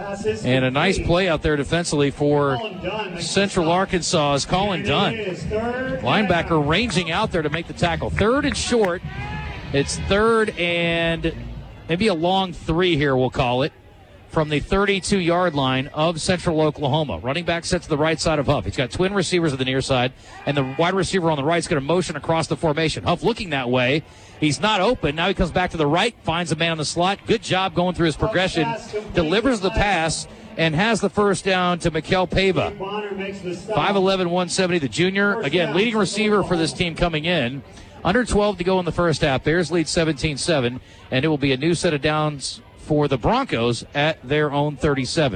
And a nice play out there defensively for Central Arkansas is Colin Dunn. Linebacker ranging out there to make the tackle. Third and short. It's third and maybe a long three here, we'll call it, from the 32-yard line of Central Oklahoma. Running back set to the right side of Huff. He's got twin receivers at the near side, and the wide receiver on the right is going to motion across the formation. Huff looking that way. He's not open. Now he comes back to the right, finds a man on the slot. Good job going through his progression. Delivers the pass and has the first down to Mikel Pava. 5'11", 170, the junior. Again, leading receiver for this team coming in. Under 12 to go in the first half. Bears lead 17-7, and it will be a new set of downs for the Broncos at their own 37.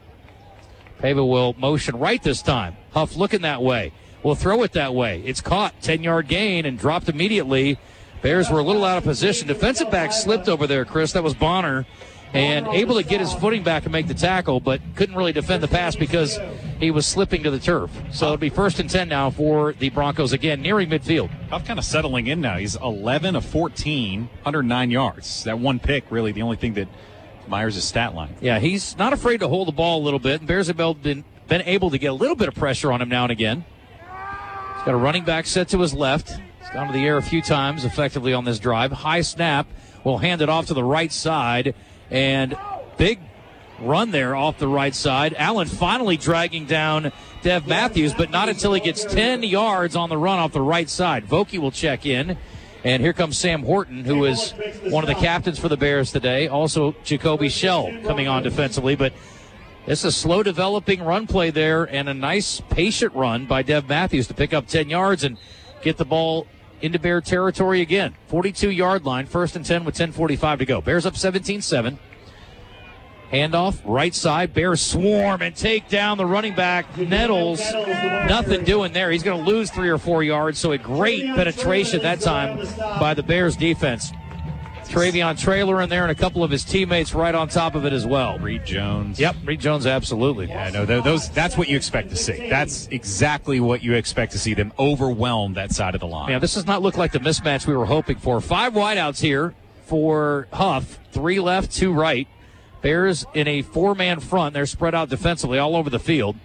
Pava will motion right this time. Huff looking that way. Will throw it that way. It's caught. 10-yard gain and dropped immediately. Bears were a little out of position. Defensive back slipped over there, Chris. That was Bonner. And able to get his footing back and make the tackle, but couldn't really defend the pass because he was slipping to the turf. So it'll be 1st and 10 now for the Broncos again, nearing midfield. Huff kind of settling in now. He's 11 of 14, 109 yards. That one pick, really, the only thing that Myers' stat line. Yeah, he's not afraid to hold the ball a little bit, and Bears have been able to get a little bit of pressure on him now and again. He's got a running back set to his left. He's gone to the air a few times effectively on this drive. High snap. Will hand it off to the right side. And big run there off the right side. Allen finally dragging down Dev Matthews, but not until he gets 10 yards on the run off the right side. Vokey will check in. And here comes Sam Horton, who is one of the captains for the Bears today. Also, Jacoby Shell coming on defensively. But it's a slow developing run play there and a nice patient run by Dev Matthews to pick up 10 yards and get the ball into Bear territory again. 42-yard line, 1st and 10 with 10:45 to go. Bears up 17-7. Handoff, right side. Bears swarm and take down the running back, Nettles. Nothing doing there. He's going to lose 3 or 4 yards, so a great penetration that time by the Bears defense. Travion Traylor in there and a couple of his teammates right on top of it as well. Reed Jones. Yep, Reed Jones, absolutely. Yeah, no, that's what you expect to see. That's exactly what you expect to see, them overwhelm that side of the line. Yeah, this does not look like the mismatch we were hoping for. 5 wideouts here for Huff. 3 left, 2 right. Bears in a 4-man front. They're spread out defensively all over the field.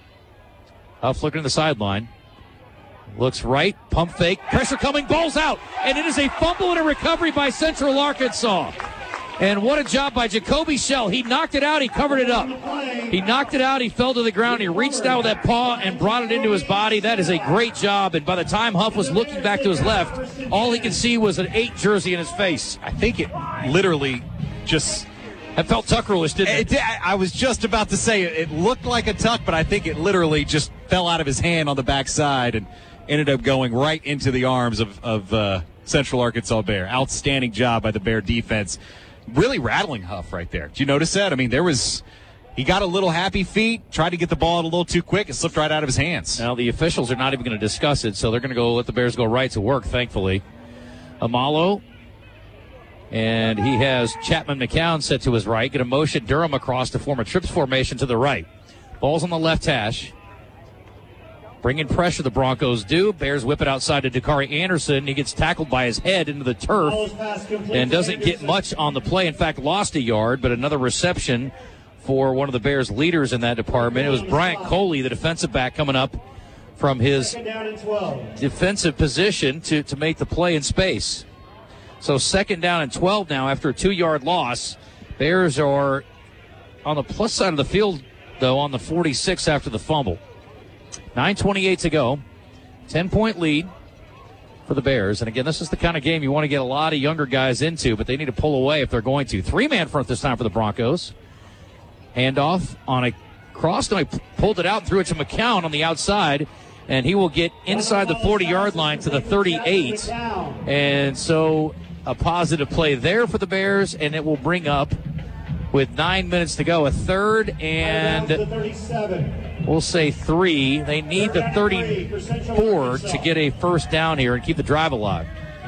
Huff looking to the sideline. Looks right, pump fake, pressure coming, ball's out, and it is a fumble and a recovery by Central Arkansas. And what a job by Jacoby Shell. He knocked it out, he covered it up. He knocked it out, he fell to the ground, he reached out with that paw and brought it into his body. That is a great job, and by the time Huff was looking back to his left, all he could see was an 8 jersey in his face. I think it literally just... It felt Tuckerless, didn't it? I was just about to say it looked like a tuck, but I think it literally just fell out of his hand on the backside and ended up going right into the arms of Central Arkansas Bear. Outstanding job by the Bear defense. Really rattling Huff right there. Did you notice that? I mean, he got a little happy feet, tried to get the ball out a little too quick, it slipped right out of his hands. Now, the officials are not even going to discuss it, so they're going to let the Bears go right to work, thankfully. Amalo. And he has Chapman McCown set to his right. Going to motion Durham across to form a trips formation to the right. Ball's on the left hash. Bringing pressure, the Broncos do. Bears whip it outside to Dakari Anderson. He gets tackled by his head into the turf and doesn't get much on the play. In fact, lost a yard, but another reception for one of the Bears' leaders in that department. It was Bryant Coley, the defensive back, coming up from his defensive position to make the play in space. So 2nd down and 12 now after a 2-yard loss. Bears are on the plus side of the field, though, on the 46 after the fumble. 9:28 to go. 10-point lead for the Bears. And, again, this is the kind of game you want to get a lot of younger guys into, but they need to pull away if they're going to. 3-man front this time for the Broncos. Handoff on a cross. No, he pulled it out and threw it to McCown on the outside. And he will get inside the 40-yard line to the 38. And so a positive play there for the Bears, and it will bring up, with 9 minutes to go, a 3rd and we'll say 3. They need the 34 to get a first down here and keep the drive alive.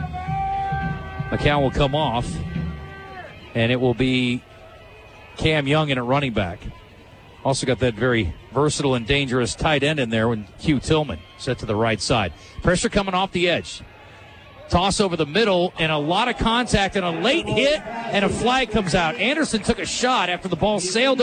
McCown will come off, and it will be Cam Young in at running back. Also got that very versatile and dangerous tight end in there when Hugh Tillman set to the right side. Pressure coming off the edge. Toss over the middle, and a lot of contact, and a late hit, and a flag comes out. Anderson took a shot after the ball sailed